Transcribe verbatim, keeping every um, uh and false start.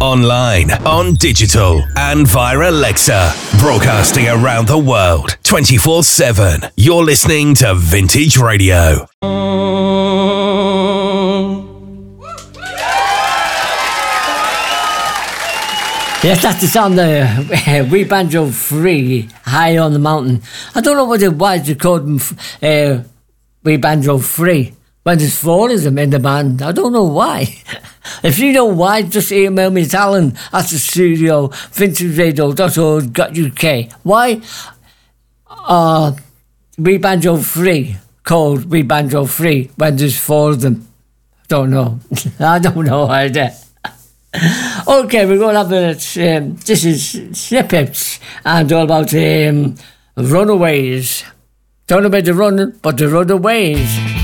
online, on digital, and via Alexa. Broadcasting around the world, twenty-four seven. You're listening to Vintage Radio. Yes, that's the sound of uh, Wee Banjo Free, High on the Mountain. I don't know what it was they called them, uh, Wee Banjo Free, when there's four of them in the band. I don't know why. If you know why, just email me, Alan at the studio, vintage radio dot org dot U K. Why are Wee Banjo Free called Wee Banjo Free when there's four of them? I don't know. I don't know either. Okay, we're going to have a, um, this is snippets and all about um, runaways. Don't know about the running, but the runaways.